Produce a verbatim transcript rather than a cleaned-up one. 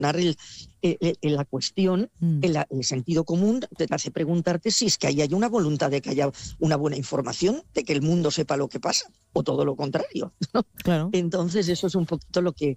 el, el, el, la cuestión, mm. el, el sentido común te hace preguntarte si es que ahí hay una voluntad de que haya una buena información, de que el mundo sepa lo que pasa, o todo lo contrario, ¿no? Claro. Entonces eso es un poquito lo que,